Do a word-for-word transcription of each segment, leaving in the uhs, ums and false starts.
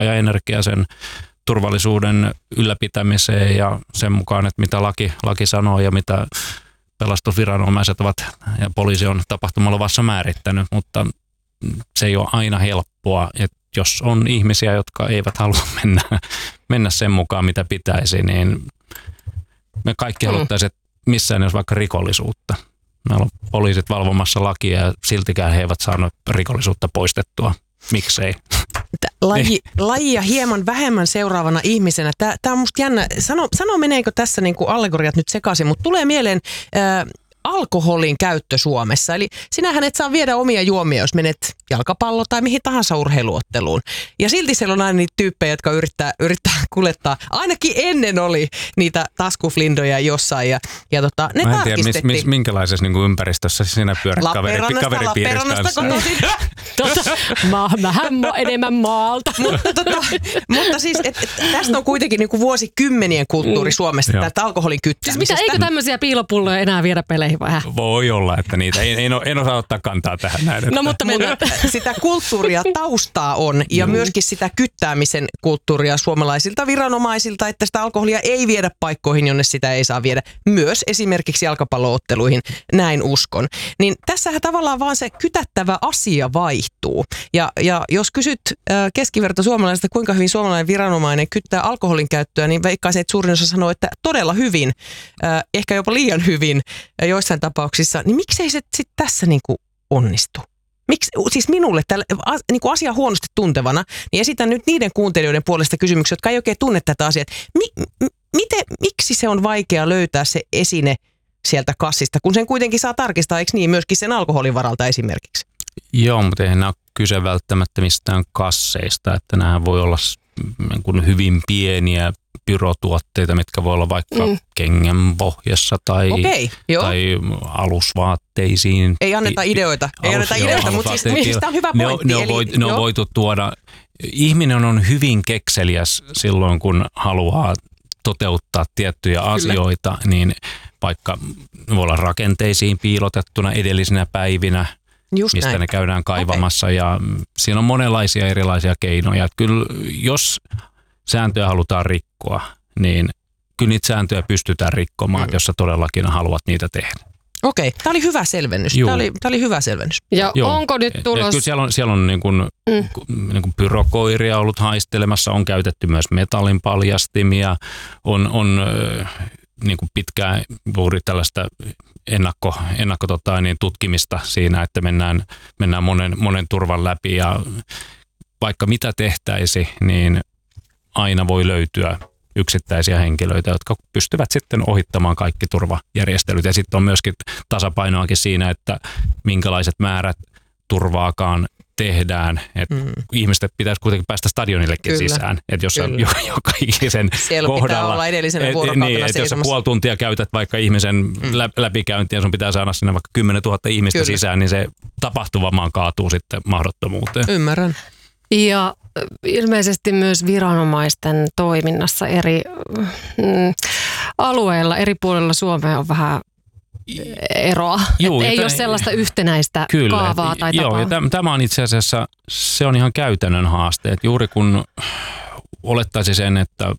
aikaa ja energiaa sen turvallisuuden ylläpitämiseen ja sen mukaan, että mitä laki, laki sanoo ja mitä pelastusviranomaiset ovat ja poliisi on tapahtumaluvassa määrittänyt, mutta se ei ole aina helppoa, että jos on ihmisiä, jotka eivät halua mennä, mennä sen mukaan, mitä pitäisi, niin me kaikki mm. haluttaisiin, että missään ei olisi vaikka rikollisuutta. Meillä on poliisit valvomassa lakia ja siltikään he eivät saanut rikollisuutta poistettua. Miksei? Laji, lajia hieman vähemmän seuraavana ihmisenä. Tämä on musta jännä. Sano, sano meneekö tässä niin kuin allegoriat nyt sekaisin, mutta tulee mieleen ää, alkoholin käyttö Suomessa. Eli sinähän et saa viedä omia juomia, jos menet jalkapallo- tai mihin tahansa urheiluotteluun. Ja silti siellä on aina niitä tyyppejä, jotka yrittää, yrittää kuljettaa. Ainakin ennen oli niitä taskuflindoja jossain. Ja, ja tota, ne Mä en tiedä, tarkistettiin. mis, mis, minkälaisessa niin kuin ympäristössä sinä pyörät kaveri, kaveripiirissä kanssa. Tota, mä, mähän mä enemmän maalta. mutta, tota, mutta siis, et, et, tästä on kuitenkin niin kuin vuosikymmenien kulttuuri Suomessa, mm. tätä alkoholin kyttäämisestä. Siis mitä, eikö tämmöisiä piilopulloja enää viedä peleihin vai? Voi olla, että niitä ei, en, en osaa ottaa kantaa tähän näin. No mutta mennään. Sitä kulttuuria taustaa on ja mm. myöskin sitä kyttäämisen kulttuuria suomalaisilta viranomaisilta, että sitä alkoholia ei viedä paikkoihin, jonne sitä ei saa viedä. Myös esimerkiksi jalkapallootteluihin, näin uskon. Niin tässähän tavallaan vaan se kytättävä asia vaihtuu. Ja, ja jos kysyt äh, keskiverto suomalaisesta, kuinka hyvin suomalainen viranomainen kyttää alkoholin käyttöä, niin veikkaisin, että suurin osa sanoo, että todella hyvin, äh, ehkä jopa liian hyvin äh, joissain tapauksissa. Niin miksei se sitten tässä niinku onnistu? Miksi, siis minulle tällä, niin kuin asia huonosti tuntevana, niin esitän nyt niiden kuuntelijoiden puolesta kysymyksiä, jotka ei oikein tunne tätä asiaa. Mi, miten, miksi se on vaikea löytää se esine sieltä kassista, kun sen kuitenkin saa tarkistaa, eikö niin, myöskin sen alkoholin varalta esimerkiksi? Joo, mutta eihän nämä ole kyse välttämättä mistään kasseista, että nämä voi olla hyvin pieniä pyrotuotteita, mitkä voi olla vaikka mm. kengän pohjassa tai, okay, tai alusvaatteisiin. Ei anneta ideoita, ei Alus, anneta ideoita, joo, mutta siis, siis tämä on hyvä pointti. Ne, ne, on, eli, voit, ne on voitu tuoda. Ihminen on hyvin kekseliäs silloin, kun haluaa toteuttaa tiettyjä Kyllä. asioita, niin vaikka voi olla rakenteisiin piilotettuna edellisinä päivinä, Just mistä näin. ne käydään kaivamassa okay. ja siinä on monenlaisia erilaisia keinoja. Että kyllä jos sääntöjä halutaan rikkoa, niin kyllä niitä sääntöjä pystytään rikkomaan, mm. jos sä todellakin haluat niitä tehdä. Okei, tämä oli hyvä selvennys. Tämä oli, tämä oli hyvä selvennys. Ja Joo. onko nyt tulos? Kyllä siellä on, siellä on niin kuin, mm. niin kuin pyrokoiria ollut haistelemassa, on käytetty myös metallin paljastimia, on, on niin kuin pitkään juuri tällaista ennakko, ennakko tota, niin tutkimista siinä, että mennään, mennään monen, monen turvan läpi ja vaikka mitä tehtäisi, niin aina voi löytyä yksittäisiä henkilöitä, jotka pystyvät sitten ohittamaan kaikki turvajärjestelyt. Ja sitten on myöskin tasapainoakin siinä, että minkälaiset määrät turvaakaan tehdään. Että mm. ihmiset pitäisi kuitenkin päästä stadionillekin Kyllä. sisään. Että jos on joka ikisen Siellä kohdalla. pitää olla edellisenä vuorokautena niin, että jos sä puoli tuntia käytät vaikka ihmisen mm. läpikäyntiä ja sun pitää saada sinne vaikka kymmenen tuhatta ihmistä Kyllä. sisään, niin se tapahtuva maan kaatuu sitten mahdottomuuteen. Ymmärrän. Ja ilmeisesti myös viranomaisten toiminnassa eri mm, alueilla, eri puolilla Suomea on vähän eroa. Juu, ei tämän, ole sellaista yhtenäistä kyllä, kaavaa tai joo, tapaa. Ja täm, tämä on itse asiassa, se on ihan käytännön haaste. Että juuri kun olettaisi sen, että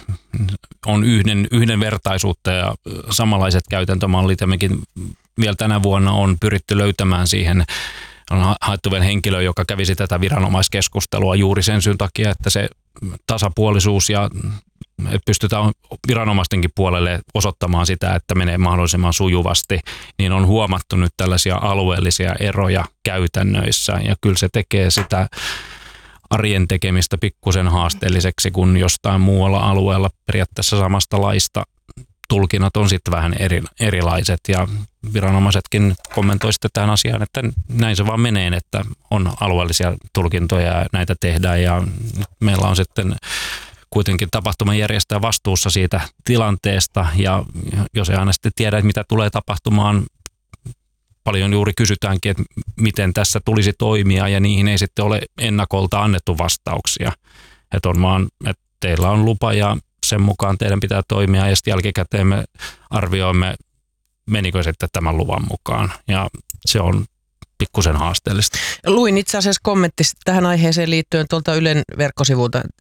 on yhden, yhdenvertaisuutta ja samanlaiset käytäntömallit, ja mekin vielä tänä vuonna on pyritty löytämään siihen, on haettu vielä henkilö, joka kävisi tätä viranomaiskeskustelua juuri sen syyn takia, että se tasapuolisuus ja pystytään viranomaistenkin puolelle osoittamaan sitä, että menee mahdollisimman sujuvasti, niin on huomattu nyt tällaisia alueellisia eroja käytännöissä ja kyllä se tekee sitä arjen tekemistä pikkusen haasteelliseksi, kun jostain muualla alueella periaatteessa samasta laista tulkinnat on sitten vähän eri, erilaiset ja viranomaisetkin kommentoisivat tähän asiaan, että näin se vaan menee, että on alueellisia tulkintoja ja näitä tehdään ja meillä on sitten kuitenkin tapahtuman järjestäjä vastuussa siitä tilanteesta ja jos ei aina sitten tiedä, että mitä tulee tapahtumaan, paljon juuri kysytäänkin, että miten tässä tulisi toimia ja niihin ei sitten ole ennakolta annettu vastauksia. Että on vaan, että teillä on lupa ja sen mukaan teidän pitää toimia ja sitten jälkikäteen me arvioimme, menikö sitten tämän luvan mukaan. Ja se on pikkusen haasteellista. Luin itse asiassa kommentti tähän aiheeseen liittyen tuolta Ylen verkkosivulta,